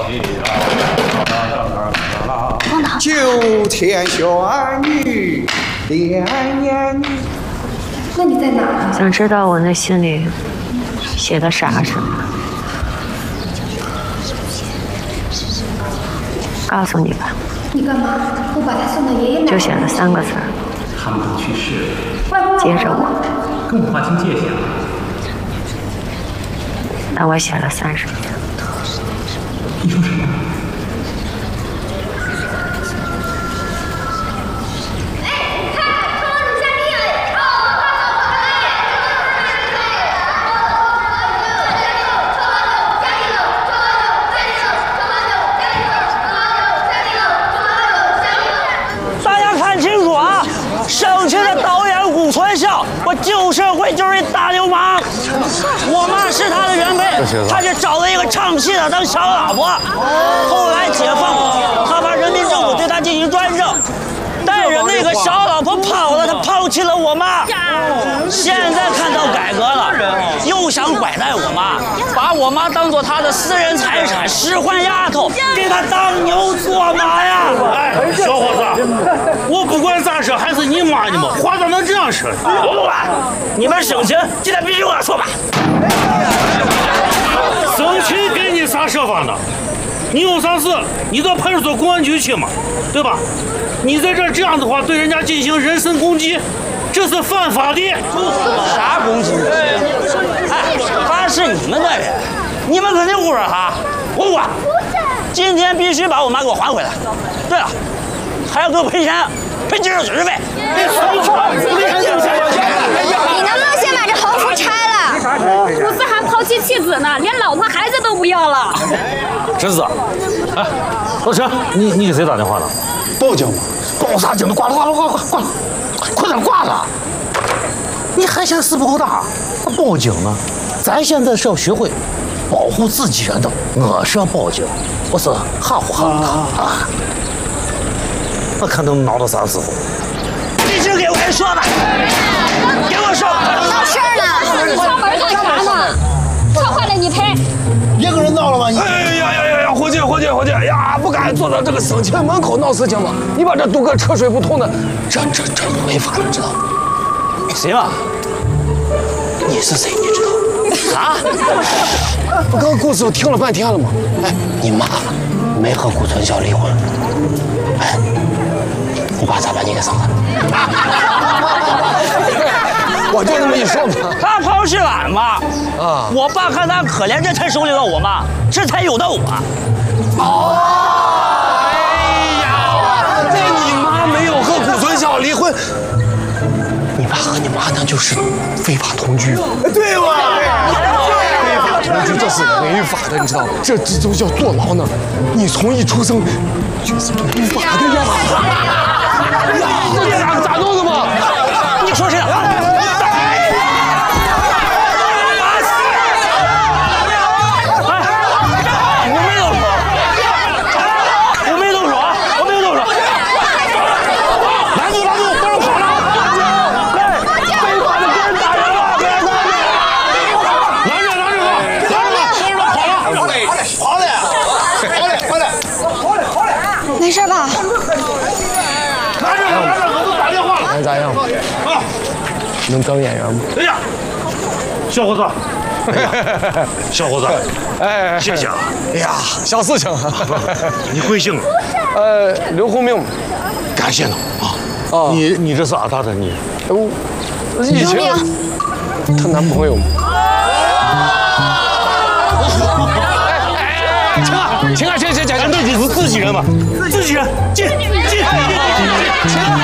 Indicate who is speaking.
Speaker 1: 9天玄女连年。
Speaker 2: 那你在哪儿？
Speaker 3: 想知道我那信里写的啥是吗？告诉你吧。
Speaker 2: 你干嘛？我把他送到爷爷奶奶。
Speaker 3: 就写了3个字。
Speaker 4: 他们都去世
Speaker 2: 了。
Speaker 3: 接着我。
Speaker 4: 跟我划清界限了。
Speaker 3: 那我写了30遍。
Speaker 4: 你说什么？
Speaker 5: 生气的导演顾存孝，我旧社会就是一大流氓。我妈是他的原配，他是找了一个唱戏的当小老婆。后来解放，他把人民政府对他进行专政，带着那个小老婆跑了，他抛弃了我妈。现在看到改革了，又想拐带我妈，把我妈当做他的私人财产，使唤丫头，给他当牛做马呀！
Speaker 6: 哎，小伙子，我不管咋说，还是你妈呢嘛，话咋能这样说？
Speaker 5: 不管，你们生气，今天必须跟我说吧。
Speaker 6: 生气给你啥说法呢？你有啥事，你到派出所公安局去嘛，对吧？你在这样的话，对人家进行人身攻击，这是犯法的。
Speaker 5: 啥攻击？哎，他是你们的人，你们肯定不是他，我不管。今天必须把我妈给我还回来。对了，还要给我赔钱，赔接受手续费。
Speaker 2: 你能不能先把这横幅拆了？
Speaker 7: 不是还抛弃妻子呢，连老婆孩子都不要了。
Speaker 6: 侄子，哎，老陈，你给谁打电话了？
Speaker 1: 报警吗？
Speaker 6: 报啥警？挂了，快点挂了！你还嫌事不够大？报警呢？咱现在是要学会保护自己人的。我是要报警，我是哈呼啊！我看能闹到啥时候？
Speaker 5: 必须给我人说吧！给我说！
Speaker 2: 闹事儿了！
Speaker 7: 你敲门干啥呢？敲坏了你赔。
Speaker 1: 别跟人闹了吧你！
Speaker 8: 哎呀，伙计呀，不该坐到这个生前门口闹事情嘛！你把这堵个车水不通的，这违法了，知道吗？
Speaker 5: 谁嘛？
Speaker 8: 你是谁？你知道？
Speaker 5: 啥？
Speaker 8: 我刚故事我听了半天了嘛。哎，你妈没和顾存孝离婚。哎，你爸咋把你给生了？我就那么一说嘛。
Speaker 5: 他抛弃俺妈啊！我爸看他可怜，这才收留了我妈，这才有的我。
Speaker 8: 哦，哎呀，这你妈没有和顾存孝离婚，你爸和你妈那就是非法同居。
Speaker 1: 对吧？
Speaker 8: 非法同居这是违法的，你知道吗？这都叫坐牢呢。你从一出生就是违法的呀！呀，这咋弄的嘛？
Speaker 5: 你说谁呢？
Speaker 2: 没事吧？
Speaker 6: 拿着，我都打电话了。
Speaker 8: 咋样？啊，能当演员吗？
Speaker 6: 哎呀，小伙子，小伙子，
Speaker 8: 哎，
Speaker 6: 谢谢啊。
Speaker 8: 哎呀，小事情。
Speaker 6: 你贵姓？
Speaker 8: 刘洪明。
Speaker 6: 感谢呢啊。你这是俺大的你？
Speaker 8: 以前她男朋友。行，
Speaker 6: 咱这里是自己人嘛，自己人，进。